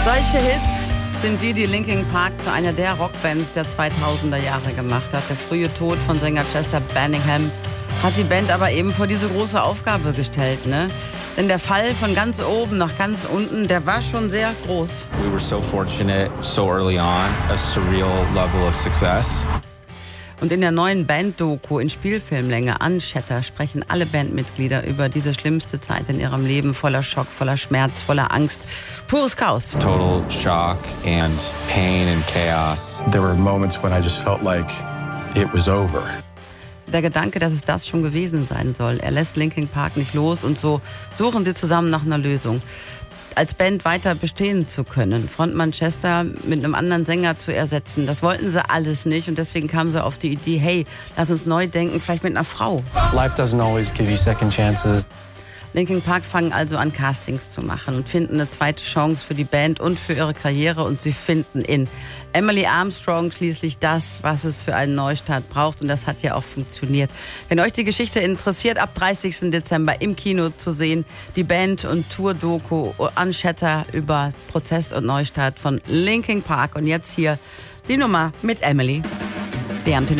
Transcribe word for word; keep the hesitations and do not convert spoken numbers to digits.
Solche Hits sind die, die Linkin Park zu einer der Rockbands der zweitausender Jahre gemacht hat. Der frühe Tod von Sänger Chester Bennington hat die Band aber eben vor diese große Aufgabe gestellt, ne? Denn der Fall von ganz oben nach ganz unten, der war schon sehr groß. We were so fortunate, so early on, a surreal level of success. Und in der neuen Band-Doku in Spielfilmlänge Unshatter sprechen alle Bandmitglieder über diese schlimmste Zeit in ihrem Leben, voller Schock, voller Schmerz, voller Angst, pures Chaos. Total shock and pain and chaos. There were moments when I just felt like it was over. Der Gedanke, dass es das schon gewesen sein soll, er lässt Linkin Park nicht los und so suchen sie zusammen nach einer Lösung. Als Band weiter bestehen zu können, Frontmann Chester mit einem anderen Sänger zu ersetzen, das wollten sie alles nicht und deswegen kamen sie auf die Idee, hey, lass uns neu denken, vielleicht mit einer Frau. Life doesn't always give you second chances. Linkin Park fangen also an, Castings zu machen und finden eine zweite Chance für die Band und für ihre Karriere und sie finden in Emily Armstrong schließlich das, was es für einen Neustart braucht und das hat ja auch funktioniert. Wenn euch die Geschichte interessiert, ab dreißigsten Dezember im Kino zu sehen, die Band- und Tour-Doku Unshatter über Prozess und Neustart von Linkin Park und jetzt hier die Nummer mit Emily.